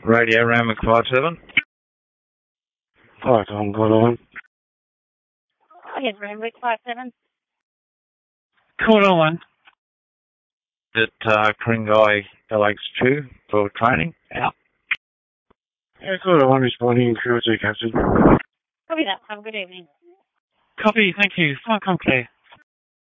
Radio Randwick 57. Hi, Tom. Call on. Yes, Randwick 57. Call on. At Kringai LX2 for training. Out. Yeah, call on. Responding. Crew 2, Captain. Copy that. Have a good evening. Copy. Thank you. Flight com clear.